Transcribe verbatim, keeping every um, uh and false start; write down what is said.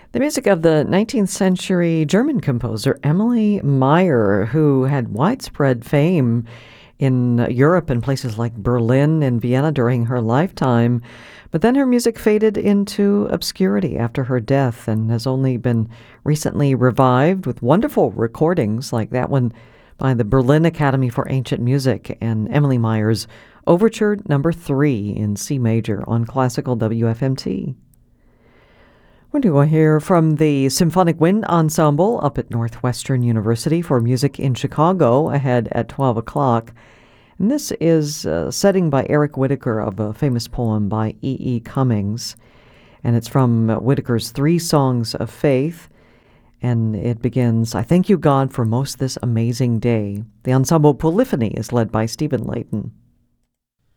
The music of the nineteenth century German composer Emily Meyer, who had widespread fame in Europe and places like Berlin and Vienna during her lifetime. But then her music faded into obscurity after her death and has only been recently revived with wonderful recordings like that one by the Berlin Academy for Ancient Music and Emily Meyer's Overture Number Three in C major on Classical W F M T. We're going to hear from the Symphonic Wind Ensemble up at Northwestern University for music in Chicago ahead at twelve o'clock. And this is a setting by Eric Whitacre of a famous poem by E E. Cummings. And it's from Whitaker's Three Songs of Faith. And it begins, I thank you, God, for most this amazing day. The ensemble Polyphony is led by Stephen Layton.